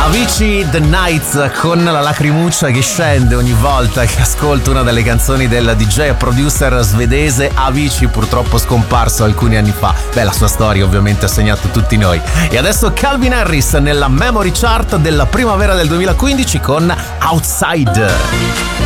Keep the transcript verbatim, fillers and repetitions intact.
Avicii The Nights, con la lacrimuccia che scende ogni volta che ascolto una delle canzoni del D J e producer svedese Avicii, purtroppo scomparso alcuni anni fa. Beh, la sua storia ovviamente ha segnato tutti noi. E adesso Calvin Harris nella Memory Chart della primavera del duemilaquindici con Outside.